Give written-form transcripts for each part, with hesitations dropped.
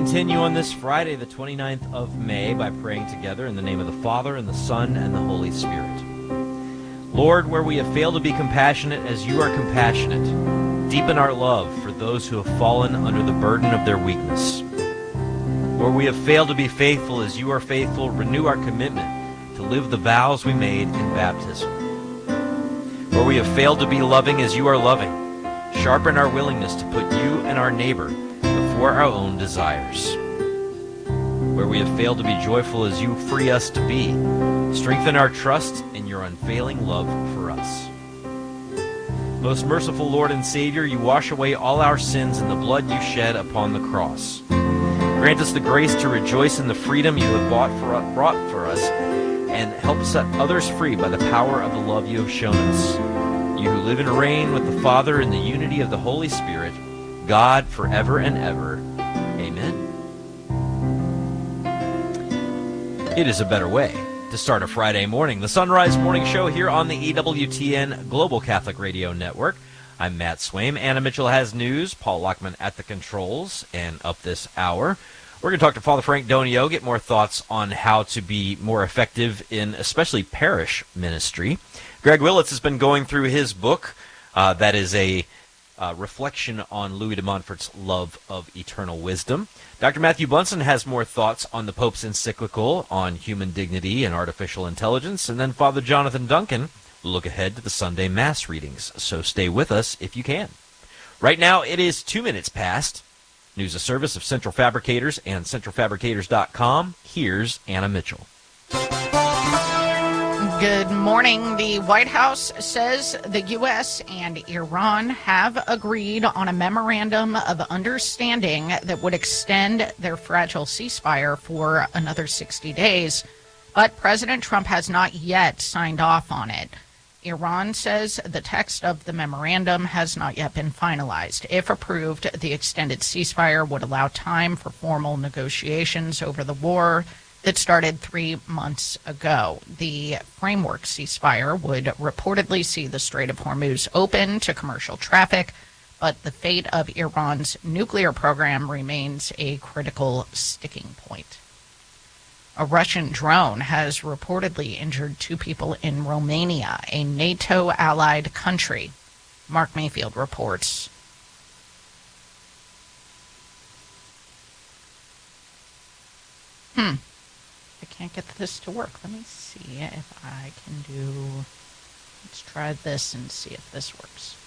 continue on this Friday, the 29th of May, by praying together in the name of the Father, and the Son, and the Holy Spirit. Lord, where we have failed to be compassionate as you are compassionate, deepen our love for those who have fallen under the burden of their weakness. Where we have failed to be faithful as you are faithful, renew our commitment to live the vows we made in baptism. Where we have failed to be loving as you are loving, sharpen our willingness to put you and our neighbor before our own desires. Where we have failed to be joyful as you free us to be, strengthen our trust in your unfailing love for us. Most merciful Lord and Savior, you wash away all our sins in the blood you shed upon the cross. Grant us the grace to rejoice in the freedom you have brought for us, and help set others free by the power of the love you have shown us. You who live and reign with the Father in the unity of the Holy Spirit, God, forever and ever. Amen. It is a better way to start a Friday morning. The Sunrise Morning Show here on the EWTN Global Catholic Radio Network. I'm Matt Swaim. Anna Mitchell has news. Paul Lockman at the controls. And up this hour, we're going to talk to Father Frank Donio, get more thoughts on how to be more effective in especially parish ministry. Greg Willits has been going through his book. That is a reflection on Louis de Montfort's love of eternal wisdom. Dr. Matthew Bunson has more thoughts on the Pope's encyclical on human dignity and artificial intelligence. And then Father Jonathan Duncan will look ahead to the Sunday Mass readings. So stay with us if you can. Right now it is 2 minutes past. News a service of Central Fabricators and centralfabricators.com. Here's Anna Mitchell. Good morning. The White House says the U.S. and Iran have agreed on a memorandum of understanding that would extend their fragile ceasefire for another 60 days. But President Trump has not yet signed off on it. Iran says the text of the memorandum has not yet been finalized. If approved, the extended ceasefire would allow time for formal negotiations over the war that started 3 months ago. The framework ceasefire would reportedly see the Strait of Hormuz open to commercial traffic, but the fate of Iran's nuclear program remains a critical sticking point. A Russian drone has reportedly injured 2 people in Romania, a NATO-allied country. Mark Mayfield reports. I can't get this to work. Let me see if I can do... Let's try this and see if this works.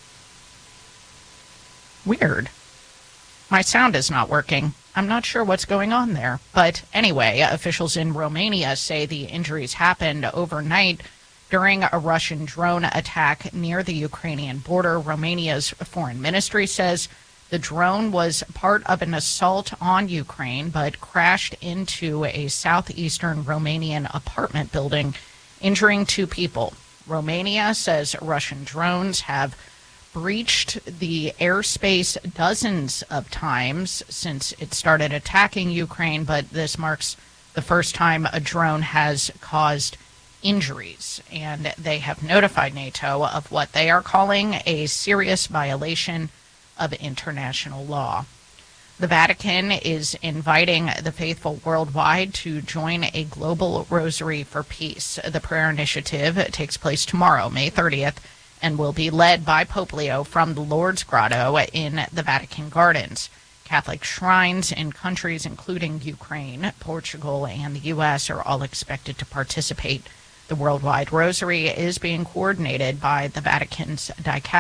Weird. My sound is not working. I'm not sure what's going on there. But anyway, officials in Romania say the injuries happened overnight during a Russian drone attack near the Ukrainian border. Romania's foreign ministry says the drone was part of an assault on Ukraine, but crashed into a southeastern Romanian apartment building, injuring 2 people. Romania says Russian drones have breached the airspace dozens of times since it started attacking Ukraine, but this marks the first time a drone has caused injuries. And they have notified NATO of what they are calling a serious violation of international law. The Vatican is inviting the faithful worldwide to join a global rosary for peace. The prayer initiative takes place tomorrow, May 30th, and will be led by Pope Leo from the Lourdes Grotto in the Vatican Gardens. Catholic shrines in countries including Ukraine, Portugal, and the U.S. are all expected to participate. The worldwide rosary is being coordinated by the Vatican's dicastery